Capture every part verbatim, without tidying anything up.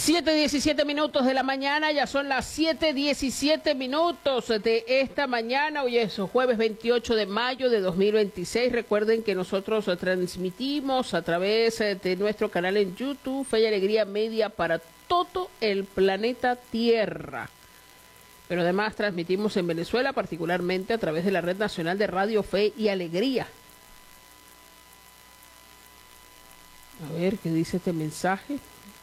siete diecisiete minutos de la mañana, ya son las siete diecisiete minutos de esta mañana. Hoy es jueves veintiocho de mayo de dos mil veintiséis. Recuerden que nosotros transmitimos a través de nuestro canal en YouTube, Fe y Alegría Media, para todo el planeta Tierra. Pero además transmitimos en Venezuela, particularmente a través de la Red Nacional de Radio Fe y Alegría. A ver, ¿qué dice este mensaje?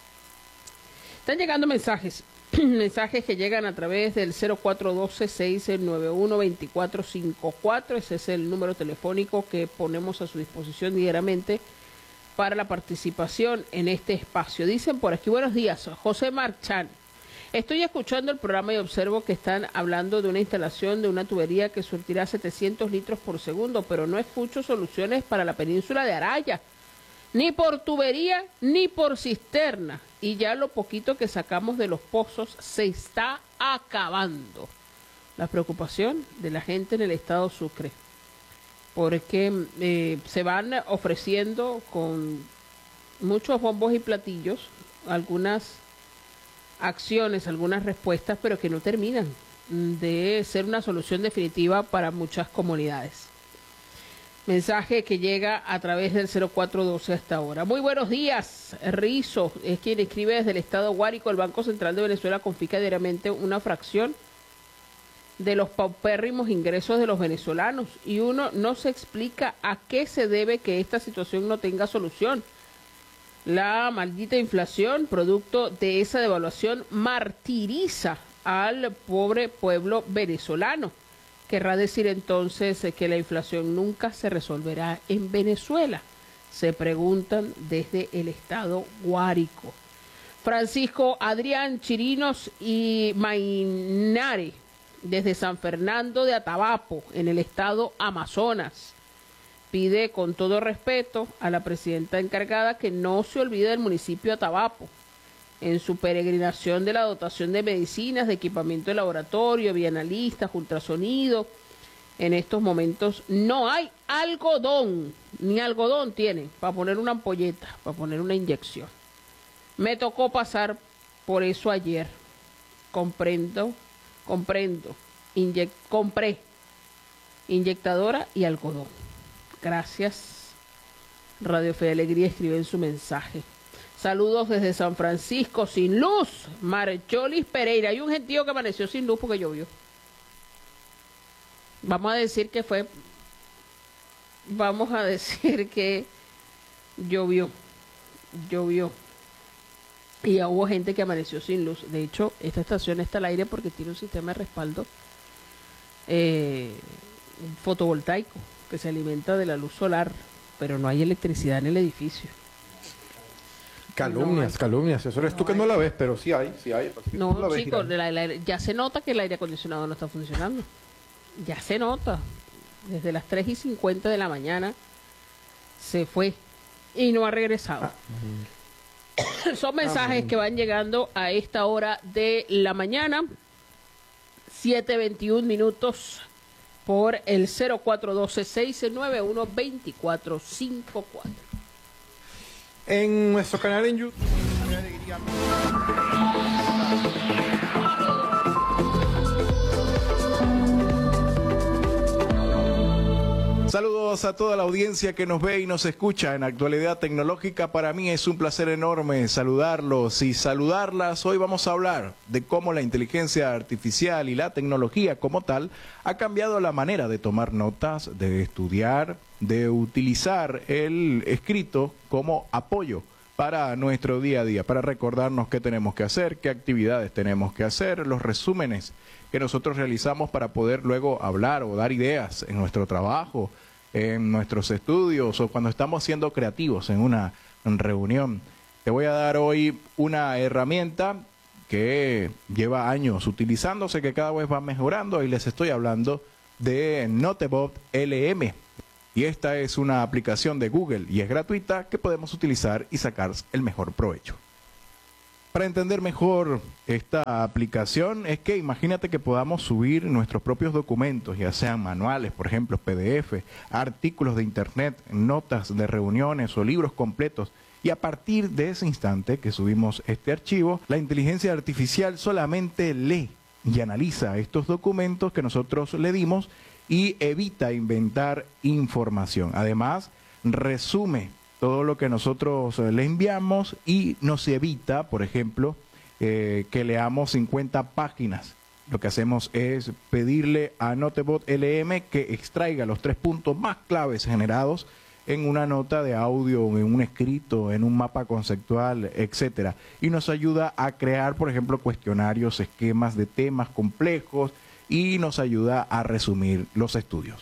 Están llegando mensajes, mensajes que llegan a través del cero cuatro uno dos, seis nueve uno, dos cuatro cinco cuatro. Ese es el número telefónico que ponemos a su disposición diariamente para la participación en este espacio. Dicen por aquí, buenos días, José Marchán. Estoy escuchando el programa y observo que están hablando de una instalación de una tubería que surtirá setecientos litros por segundo, pero no escucho soluciones para la península de Araya. Ni por tubería, ni por cisterna. Y ya lo poquito que sacamos de los pozos se está acabando. La preocupación de la gente en el estado Sucre. Porque eh, se van ofreciendo con muchos bombos y platillos algunas acciones, algunas respuestas, pero que no terminan de ser una solución definitiva para muchas comunidades. Mensaje que llega a través del cero cuatro doce hasta ahora. Muy buenos días, Rizo, es quien escribe desde el estado Guárico. El Banco Central de Venezuela confisca diariamente una fracción de los paupérrimos ingresos de los venezolanos y uno no se explica a qué se debe que esta situación no tenga solución. La maldita inflación, producto de esa devaluación, martiriza al pobre pueblo venezolano. Querrá decir entonces que la inflación nunca se resolverá en Venezuela, se preguntan desde el estado Guárico. Francisco Adrián Chirinos y Mainare, desde San Fernando de Atabapo, en el estado Amazonas, pide con todo respeto a la presidenta encargada que no se olvide del municipio de Atabapo en su peregrinación de la dotación de medicinas, de equipamiento de laboratorio, bienalistas, ultrasonido. En estos momentos no hay algodón, ni algodón tienen para poner una ampolleta, para poner una inyección. Me tocó pasar por eso ayer. Comprendo, comprendo, inyec compré inyectadora y algodón. Gracias. Radio Fe y Alegría escribe en su mensaje. Saludos desde San Francisco, sin luz, Marcholis Pereira. Hay un gentío que amaneció sin luz porque llovió. Vamos a decir que fue, vamos a decir que llovió, llovió. Y ya hubo gente que amaneció sin luz. De hecho, esta estación está al aire porque tiene un sistema de respaldo eh, fotovoltaico que se alimenta de la luz solar, pero no hay electricidad en el edificio. Calumnias, no, calumnias. Eso eres no tú que hay. No la ves, pero sí hay, sí hay. No, no chicos, la, la, ya se nota que el aire acondicionado no está funcionando. Ya se nota. Desde las tres y cincuenta de la mañana se fue y no ha regresado. Ah. Son mensajes ah, que van llegando a esta hora de la mañana. siete veintiún minutos por el cero cuatro doce, seis nueve uno, dos cuatro cinco cuatro. En nuestro canal en YouTube. Saludos a toda la audiencia que nos ve y nos escucha en Actualidad Tecnológica. Para mí es un placer enorme saludarlos y saludarlas. Hoy vamos a hablar de cómo la inteligencia artificial y la tecnología como tal ha cambiado la manera de tomar notas, de estudiar, de utilizar el escrito como apoyo para nuestro día a día, para recordarnos qué tenemos que hacer, qué actividades tenemos que hacer, los resúmenes que nosotros realizamos para poder luego hablar o dar ideas en nuestro trabajo, en nuestros estudios o cuando estamos siendo creativos en una reunión. Te voy a dar hoy una herramienta que lleva años utilizándose, que cada vez va mejorando, y les estoy hablando de Notebot L M. Y esta es una aplicación de Google y es gratuita que podemos utilizar y sacar el mejor provecho. Para entender mejor esta aplicación es que imagínate que podamos subir nuestros propios documentos, ya sean manuales, por ejemplo, P D F, artículos de internet, notas de reuniones o libros completos, Y a partir de ese instante que subimos este archivo, la inteligencia artificial solamente lee y analiza estos documentos que nosotros le dimos y evita inventar información. Además, resume todo lo que nosotros le enviamos y nos evita, por ejemplo, eh, que leamos cincuenta páginas. Lo que hacemos es pedirle a Notebot L M que extraiga los tres puntos más claves generados en una nota de audio, en un escrito, en un mapa conceptual, etcétera. Y nos ayuda a crear, por ejemplo, cuestionarios, esquemas de temas complejos y nos ayuda a resumir los estudios.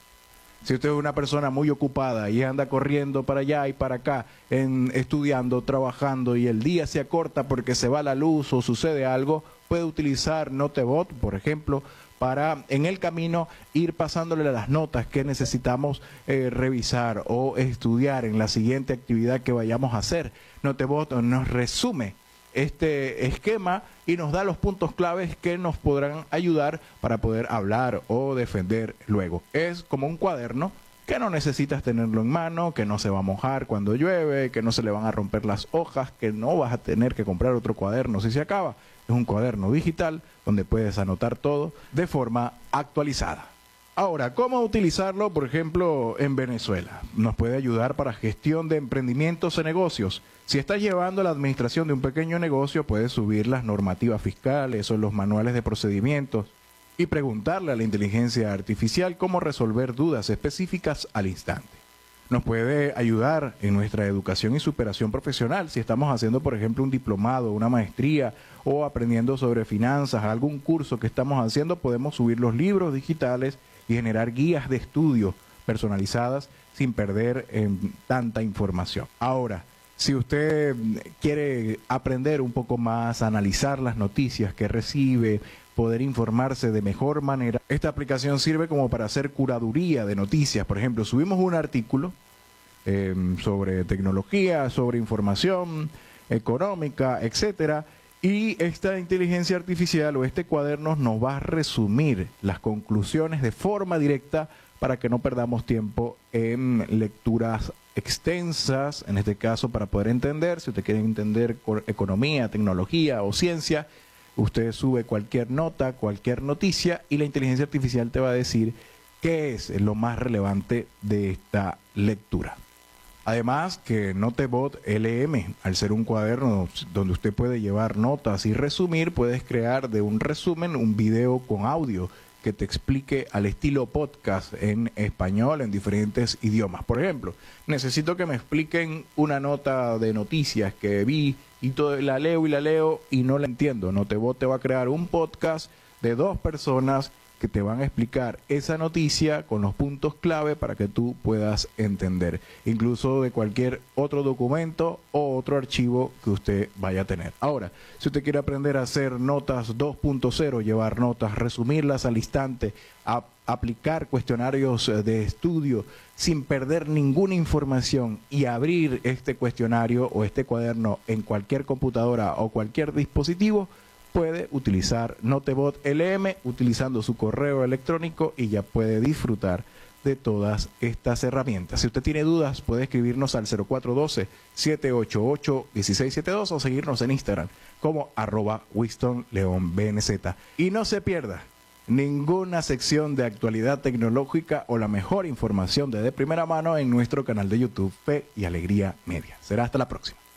Si usted es una persona muy ocupada y anda corriendo para allá y para acá, en, estudiando, trabajando y el día se acorta porque se va la luz o sucede algo, puede utilizar Notebot, por ejemplo, para en el camino ir pasándole las notas que necesitamos eh, revisar o estudiar en la siguiente actividad que vayamos a hacer. Notebot nos resume este esquema y nos da los puntos claves que nos podrán ayudar para poder hablar o defender luego. Es como un cuaderno que no necesitas tenerlo en mano, que no se va a mojar cuando llueve, que no se le van a romper las hojas, que no vas a tener que comprar otro cuaderno si se acaba. Es un cuaderno digital donde puedes anotar todo de forma actualizada. Ahora, ¿cómo utilizarlo, por ejemplo, en Venezuela? Nos puede ayudar para gestión de emprendimientos y negocios. Si estás llevando la administración de un pequeño negocio, puedes subir las normativas fiscales o los manuales de procedimientos y preguntarle a la inteligencia artificial cómo resolver dudas específicas al instante. Nos puede ayudar en nuestra educación y superación profesional. Si estamos haciendo, por ejemplo, un diplomado, una maestría o aprendiendo sobre finanzas, algún curso que estamos haciendo, podemos subir los libros digitales y generar guías de estudio personalizadas sin perder eh, tanta información. Ahora, si usted quiere aprender un poco más, analizar las noticias que recibe, poder informarse de mejor manera, esta aplicación sirve como para hacer curaduría de noticias. Por ejemplo, subimos un artículo eh, sobre tecnología, sobre información económica, etcétera, y esta inteligencia artificial o este cuaderno nos va a resumir las conclusiones de forma directa para que no perdamos tiempo en lecturas extensas, en este caso para poder entender. Si usted quiere entender economía, tecnología o ciencia, usted sube cualquier nota, cualquier noticia y la inteligencia artificial te va a decir qué es lo más relevante de esta lectura. Además que Notebot L M, al ser un cuaderno donde usted puede llevar notas y resumir, puedes crear de un resumen un video con audio que te explique al estilo podcast en español, en diferentes idiomas. Por ejemplo, necesito que me expliquen una nota de noticias que vi y todo, la leo y la leo y no la entiendo. Notebot te va a crear un podcast de dos personas que te van a explicar esa noticia con los puntos clave para que tú puedas entender, incluso de cualquier otro documento o otro archivo que usted vaya a tener. Ahora, si usted quiere aprender a hacer notas dos punto cero, llevar notas, resumirlas al instante, a aplicar cuestionarios de estudio sin perder ninguna información y abrir este cuestionario o este cuaderno en cualquier computadora o cualquier dispositivo, puede utilizar Notebot L M utilizando su correo electrónico y ya puede disfrutar de todas estas herramientas. Si usted tiene dudas, puede escribirnos al cero cuatro uno dos, siete ocho ocho, uno seis siete dos o seguirnos en Instagram como arroba Winston León B N Z. Y no se pierda ninguna sección de actualidad tecnológica o la mejor información de, de primera mano en nuestro canal de YouTube Fe y Alegría Media. Será hasta la próxima.